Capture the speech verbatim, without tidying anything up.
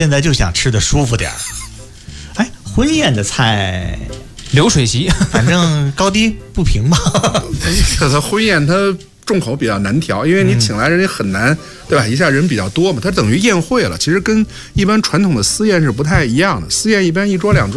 现在就想吃的舒服点儿。哎，婚宴的菜流水席， 反正高低不平吧。 它婚宴它众口比较难调，因为你请来人也很难，对吧？一下人比较多嘛，它等于宴会了。其实跟一般传统的私宴是不太一样的，私宴一般一桌两桌。